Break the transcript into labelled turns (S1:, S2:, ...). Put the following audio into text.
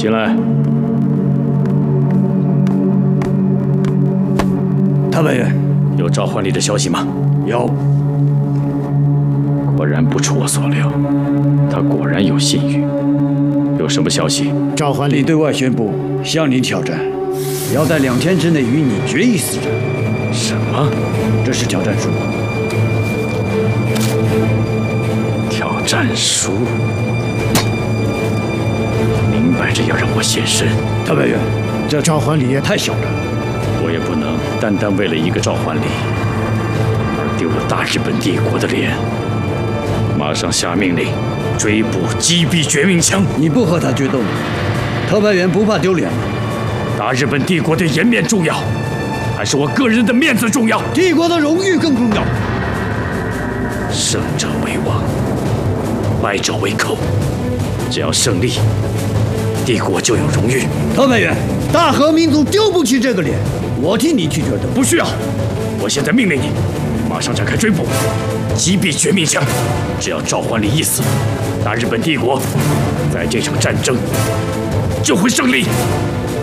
S1: 进来。
S2: 太白员，
S1: 有召唤里的消息吗？
S2: 有。
S1: 果然不出我所料，他果然有信誉。有什么消息？
S2: 召唤里对外宣布向你挑战，要在2天之内与你决一死战。
S1: 什么？
S2: 这是挑战书。
S1: 挑战书？明摆着要让我现身。
S2: 太白员，这召唤礼也太小了。
S1: 我也不能单单为了一个召唤礼而丢了大日本帝国的脸。马上下命令，追捕击毙绝命枪。
S2: 你不和他决斗，特派员不怕丢脸吗？
S1: 大日本帝国的颜面重要，还是我个人的面子重要？
S2: 帝国的荣誉更重要。
S1: 胜者为王，败者为寇。只要胜利，帝国就有荣誉。
S2: 特派员，大和民族丢不起这个脸，我替你去决斗。
S1: 不需要，我现在命令你，马上展开追捕，击毙绝命枪。只要召唤里一死，大日本帝国在这场战争就会胜利。